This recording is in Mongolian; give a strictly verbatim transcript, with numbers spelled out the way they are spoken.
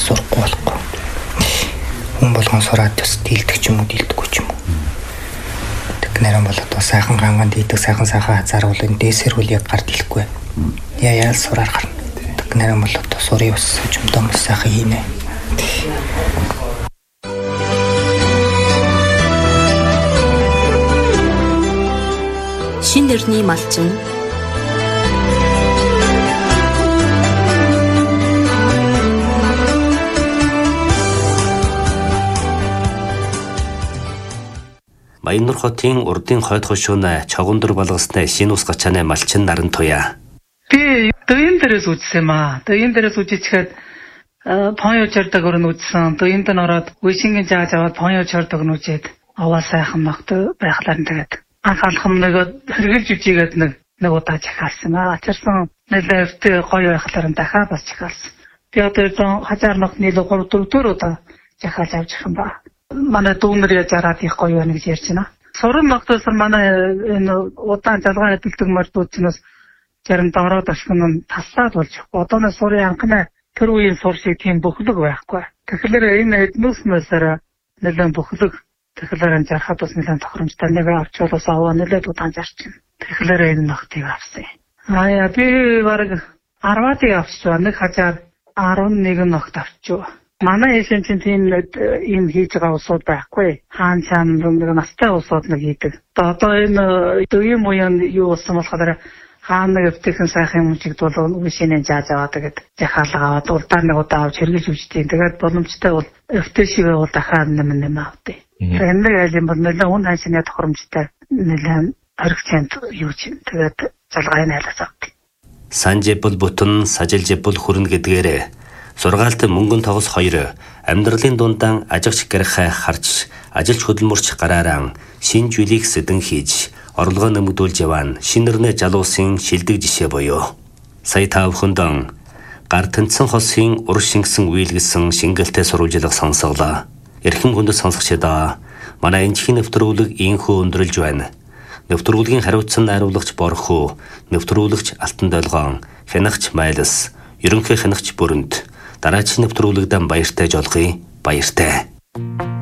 сурахгүй болохгүй. Хүн болгон сураад бас дийлдэг ч юм уу, дийлдэггүй ч юм уу. Нэрэн болоод бас сайхан ганган дийдэг сайхан сайхан хазаар бол энэ дээсэр үл яг гард хэлэхгүй. Яа яа сураар гарна. Нэрэн болоод сурын ус жимдом сайхан хийнэ. Шин дэрний малчин Баяннур хотын урдын хойд хошуун чогондор болгосны шинэ ус гачааны малчин наран туяа. Би дөйн дээрээс үзсэн маа. Дөйн дээрээс үзчихээд понё чардаг өрн үзсэн. Дөйнд нь ороод үйсингийн жааж аваад понё чардаг нь үзээд аваа сайхан ногт байхлаар нь тэгээд анх алхам нэг хэргэлж үжигээд нэг нэг удаа чахалсан маа. Ачирсан нэлээвтэй гоё байхлаар нь дахиад бас чахалсан. Би одоо хажаар ногтны л гурав дөрөв удаа чахалж авч ирсэн ба. Манай дүүнэр яаж хараад их гоё байна гэж ярьж байна. Суран ногтоос манай энэ удаан жалгаа хэдэлдэг мордуудчнаас зарим дороод ашиг нь таслаад болж байгаа. Одооны сурын анхны тэр үеийн сур шиг тийм бөхлөг байхгүй. Тэгэхээр энэ эднүснээсээр нэлээд бөхлөг тэгэхээр жарахад бас нэлээд тохиромжтой нэг авчвалаас аваа нэлээд удаан зарчин. Тэгэхээр энэ ногтыг авсан. Аа би бараг арваадыг авчихсан. Нэг хажаар арван нэгэн ногт авчихв. Манай эшин чинь тийм юм хийж байгаа усууд байхгүй. Хаан чам нэг настай усууд нэг хийдэг. Одоо энэ дөгийн муян юу болсон болохоор хаан нэг өвтгөн сайхан юм чигд бол үшинээ жааж аваад тэгээд жахаалгаа аваад урдаар нэг удаа авч хэрэглэж үжтэй. Тэгээд боломжтой бол өвтөшигээ бол дахиад нэм нэм авдээ. Тэгээд нэг айлын бол нэлээд хүн ханшны тохиромжтой нэлээд оригчент юу чинь тэгээд залгааны найлаас авдээ. Санжибл бүтэн сажилжибл хүрнэ гэдгээрээ сургаалт мөнгөн тогос хоёр амьдралын дундаан ажигч гэрхай харж ажилч хөдөлмөрч гараараа шин жүлийг сэдэн хийж орлогоо нэмэгдүүлж яваан шинэрнэ жалуусын шилдэг жишээ буюу сая та бүхэндэн гар тэнцэн хосын ур шингэсэн үйлгэлсэн шингэлтэй сурвалжлах сонсголоо. Эрхэм хүндэт сонсогчдоо манай энэхийн нэвтрүүлэг ийхүү өндөрлж байна. Нэвтрүүлгийн хариуцсан найруулагч Борхоо, нэвтрүүлэгч Алтан Долгоон, хянагч Майлас, ерөнхий хянагч Бүрэнд дараагийн нэвтрүүлэгдэн баяртай жолгоё. Баяртай.